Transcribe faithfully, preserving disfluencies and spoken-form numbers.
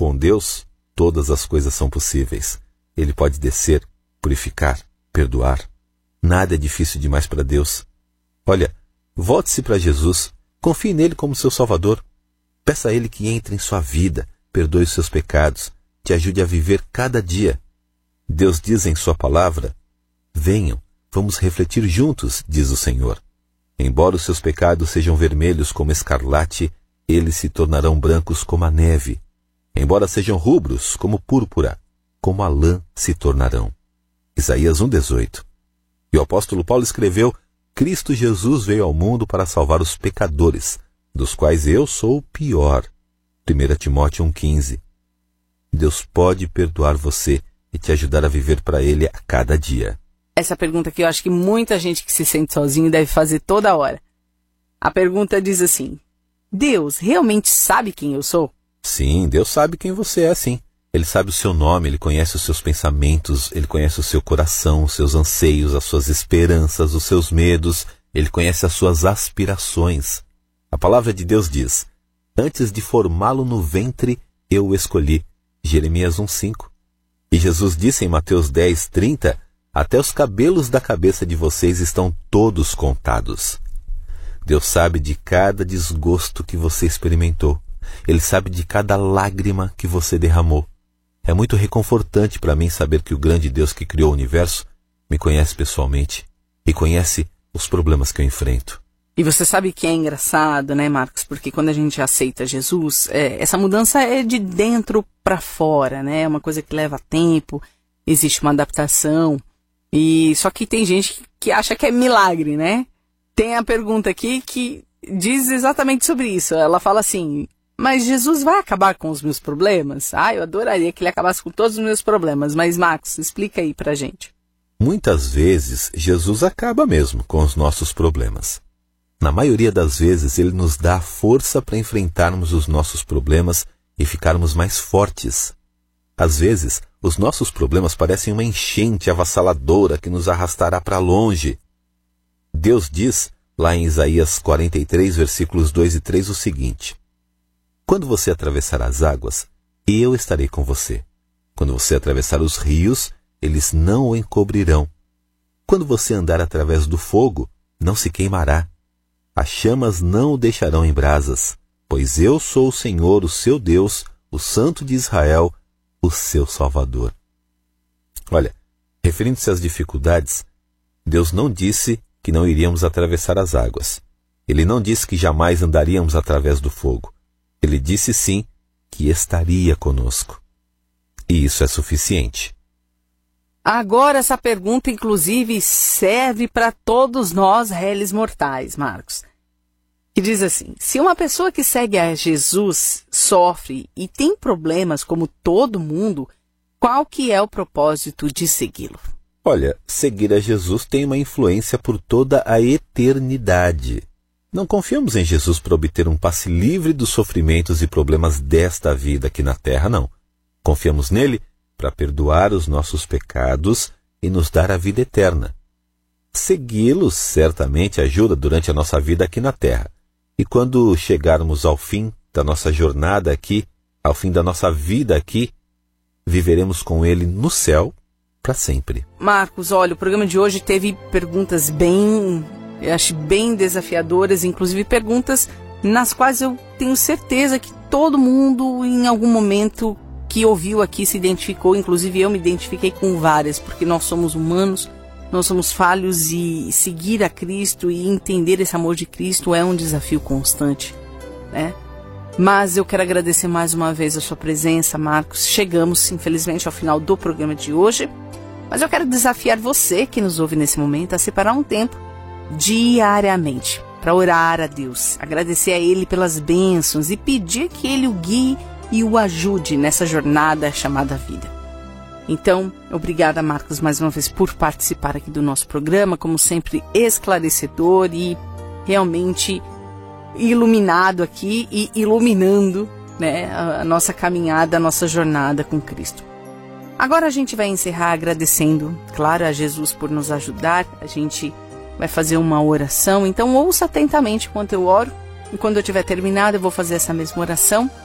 com Deus, todas as coisas são possíveis. Ele pode descer, purificar, perdoar. Nada é difícil demais para Deus. Olha, volte-se para Jesus, confie nele como seu Salvador. Peça a ele que entre em sua vida, perdoe os seus pecados, te ajude a viver cada dia. Deus diz em sua palavra: venham, vamos refletir juntos, diz o Senhor. Embora os seus pecados sejam vermelhos como escarlate, eles se tornarão brancos como a neve. Embora sejam rubros como púrpura, como a lã se tornarão. Isaías um, dezoito. E o apóstolo Paulo escreveu: Cristo Jesus veio ao mundo para salvar os pecadores, dos quais eu sou o pior. primeira Timóteo um, quinze. Deus pode perdoar você e te ajudar a viver para Ele a cada dia. Essa pergunta que eu acho que muita gente que se sente sozinho deve fazer toda hora. A pergunta diz assim: Deus realmente sabe quem eu sou? Sim, Deus sabe quem você é, sim. Ele sabe o seu nome, Ele conhece os seus pensamentos, Ele conhece o seu coração, os seus anseios, as suas esperanças, os seus medos. Ele conhece as suas aspirações. A palavra de Deus diz: antes de formá-lo no ventre, eu o escolhi. Jeremias um, cinco. E Jesus disse em Mateus dez, trinta, até os cabelos da cabeça de vocês estão todos contados. Deus sabe de cada desgosto que você experimentou. Ele sabe de cada lágrima que você derramou. É muito reconfortante para mim saber que o grande Deus que criou o universo me conhece pessoalmente e conhece os problemas que eu enfrento. E você sabe que é engraçado, né, Marcos? Porque quando a gente aceita Jesus, é, essa mudança é de dentro para fora, né? É uma coisa que leva tempo, existe uma adaptação. E só que tem gente que acha que é milagre, né? Tem a pergunta aqui que diz exatamente sobre isso. Ela fala assim: mas Jesus vai acabar com os meus problemas? Ah, eu adoraria que ele acabasse com todos os meus problemas. Mas, Marcos, explica aí pra gente. Muitas vezes, Jesus acaba mesmo com os nossos problemas. Na maioria das vezes, ele nos dá a força para enfrentarmos os nossos problemas e ficarmos mais fortes. Às vezes, os nossos problemas parecem uma enchente avassaladora que nos arrastará para longe. Deus diz, lá em Isaías quarenta e três, versículos dois e três, o seguinte: quando você atravessar as águas, eu estarei com você. Quando você atravessar os rios, eles não o encobrirão. Quando você andar através do fogo, não se queimará. As chamas não o deixarão em brasas, pois eu sou o Senhor, o seu Deus, o Santo de Israel, o seu Salvador. Olha, referindo-se às dificuldades, Deus não disse que não iríamos atravessar as águas. Ele não disse que jamais andaríamos através do fogo. Ele disse sim que estaria conosco. E isso é suficiente. Agora essa pergunta, inclusive, serve para todos nós réis mortais, Marcos. Que diz assim: se uma pessoa que segue a Jesus sofre e tem problemas como todo mundo, qual que é o propósito de segui-lo? Olha, seguir a Jesus tem uma influência por toda a eternidade. Não confiamos em Jesus para obter um passe livre dos sofrimentos e problemas desta vida aqui na terra, não. Confiamos nele para perdoar os nossos pecados e nos dar a vida eterna. Segui-lo certamente ajuda durante a nossa vida aqui na terra. E quando chegarmos ao fim da nossa jornada aqui, ao fim da nossa vida aqui, viveremos com ele no céu para sempre. Marcos, olha, o programa de hoje teve perguntas bem, eu acho bem desafiadoras, inclusive perguntas nas quais eu tenho certeza que todo mundo em algum momento que ouviu aqui se identificou, inclusive eu me identifiquei com várias, porque nós somos humanos, nós somos falhos e seguir a Cristo e entender esse amor de Cristo é um desafio constante, né? Mas eu quero agradecer mais uma vez a sua presença, Marcos. Chegamos, infelizmente, ao final do programa de hoje, mas eu quero desafiar você que nos ouve nesse momento a separar um tempo diariamente para orar a Deus, agradecer a Ele pelas bênçãos e pedir que Ele o guie e o ajude nessa jornada chamada vida. Então, obrigada, Marcos, mais uma vez por participar aqui do nosso programa, como sempre esclarecedor e realmente iluminado aqui e iluminando, né, a nossa caminhada, a nossa jornada com Cristo. Agora a gente vai encerrar agradecendo, claro, a Jesus por nos ajudar. A gente vai fazer uma oração, então ouça atentamente enquanto eu oro e quando eu tiver terminado eu vou fazer essa mesma oração.